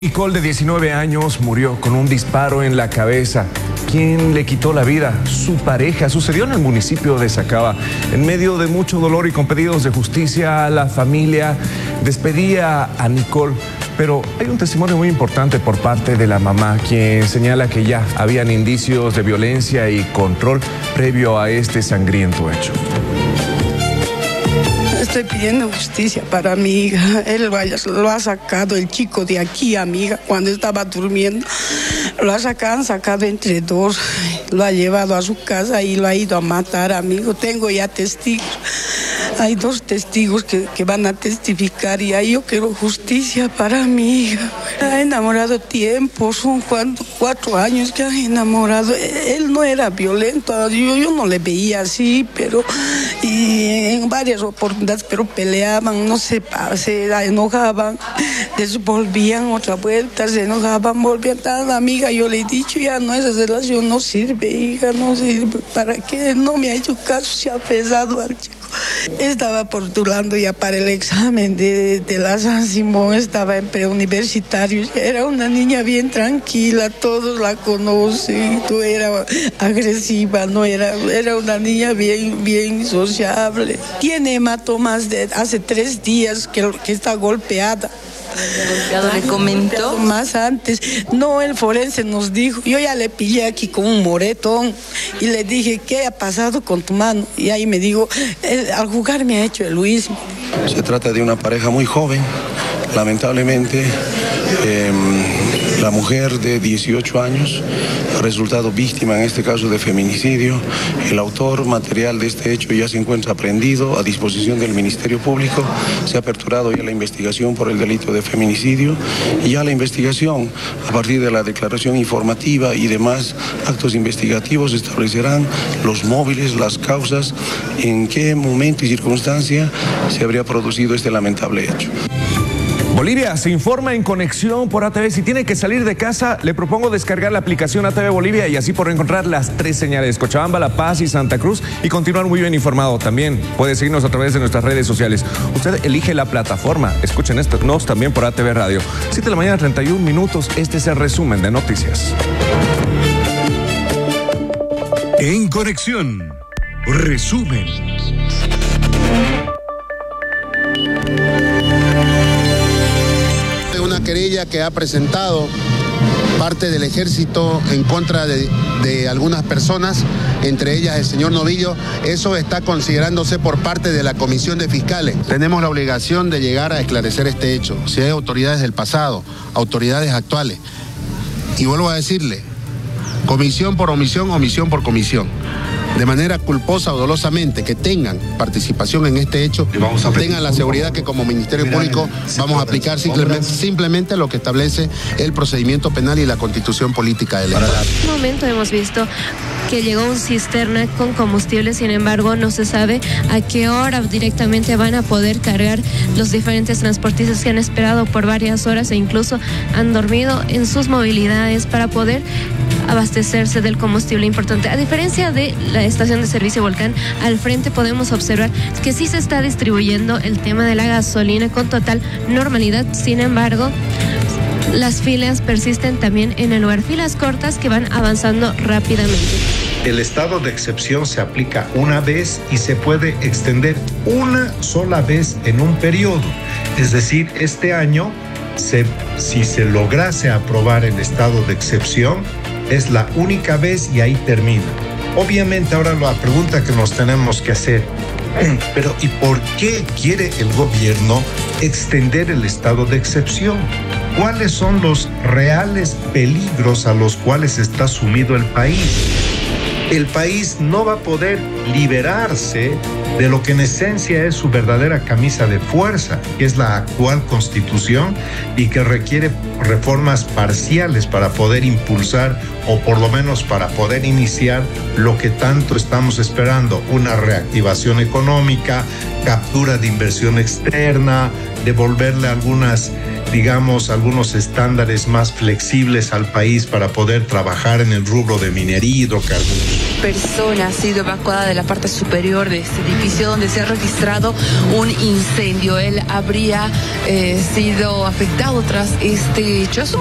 Nicole, de 19 años, murió con un disparo en la cabeza. ¿Quién le quitó la vida? Su pareja. Sucedió en el municipio de Sacaba. En medio de mucho dolor y con pedidos de justicia, la familia despedía a Nicole. Pero hay un testimonio muy importante por parte de la mamá, quien señala que ya habían indicios de violencia y control previo a este sangriento hecho. Estoy pidiendo justicia para mi hija. Él lo ha sacado el chico de aquí, amiga, cuando estaba durmiendo. Lo han sacado entre dos. Lo ha llevado a su casa y lo ha ido a matar, amigo. Tengo ya testigos. Hay 2 testigos que van a testificar y ahí yo quiero justicia para mi hija. Ha enamorado tiempo, son 4 años que ha enamorado. Él no era violento, yo no le veía así, pero y en varias oportunidades, pero peleaban, no se enojaban, después volvían otra vuelta, se enojaban, volvían. Tan amiga, yo le he dicho, ya no, esa relación no sirve, hija, no sirve. ¿Para qué? No me ha hecho caso, se ha pesado al chico. Estaba postulando ya para el examen de la San Simón, estaba en preuniversitario. Era una niña bien tranquila, todos la conocen, no era agresiva, era una niña bien sociable. Tiene hematomas de hace 3 días que está golpeada. ¿Le comentó? Más antes. No, el forense nos dijo, yo ya le pillé aquí con un moretón y le dije, ¿qué ha pasado con tu mano? Y ahí me dijo, al jugar me ha hecho el Luis. Se trata de una pareja muy joven, lamentablemente. La mujer de 18 años ha resultado víctima, en este caso, de feminicidio. El autor material de este hecho ya se encuentra aprehendido a disposición del Ministerio Público. Se ha aperturado ya la investigación por el delito de feminicidio y ya la investigación, a partir de la declaración informativa y demás actos investigativos, establecerán los móviles, las causas, en qué momento y circunstancia se habría producido este lamentable hecho. Bolivia se informa en conexión por ATV. Si tiene que salir de casa, le propongo descargar la aplicación ATV Bolivia y así podrá encontrar las 3 señales: Cochabamba, La Paz y Santa Cruz, y continuar muy bien informado. También puede seguirnos a través de nuestras redes sociales. Usted elige la plataforma. Escuchen nos también por ATV Radio. 7 de la mañana, 31 minutos. Este es el resumen de noticias. En conexión, resumen. Una querella que ha presentado parte del ejército en contra de algunas personas, entre ellas el señor Novillo. Eso está considerándose por parte de la Comisión de Fiscales. Tenemos la obligación de llegar a esclarecer este hecho. Si hay autoridades del pasado, autoridades actuales. Y vuelvo a decirle, comisión por omisión, omisión por comisión. De manera culposa o dolosamente, que tengan participación en este hecho, tengan la seguridad que como Ministerio Público vamos a aplicar simplemente lo que establece el procedimiento penal y la Constitución Política del Estado. En un momento hemos visto que llegó un cisterna con combustible, sin embargo no se sabe a qué hora directamente van a poder cargar los diferentes transportistas que han esperado por varias horas e incluso han dormido en sus movilidades para poder abastecerse del combustible importante. A diferencia de la estación de servicio Volcán, al frente podemos observar que sí se está distribuyendo el tema de la gasolina con total normalidad. Sin embargo, las filas persisten también en el lugar, filas cortas que van avanzando rápidamente. El estado de excepción se aplica una vez y se puede extender una sola vez en un periodo. Es decir, este año, si se lograse aprobar el estado de excepción, es la única vez y ahí termina. Obviamente ahora la pregunta que nos tenemos que hacer, pero ¿y por qué quiere el gobierno extender el estado de excepción? ¿Cuáles son los reales peligros a los cuales está sumido el país? El país no va a poder liberarse de lo que en esencia es su verdadera camisa de fuerza, que es la actual Constitución y que requiere reformas parciales para poder impulsar o por lo menos para poder iniciar lo que tanto estamos esperando: una reactivación económica, captura de inversión externa, devolverle algunos estándares más flexibles al país para poder trabajar en el rubro de minería, hidrocarburos. Persona ha sido evacuada de la parte superior de este edificio donde se ha registrado un incendio. Él habría sido afectado tras este dicho, es un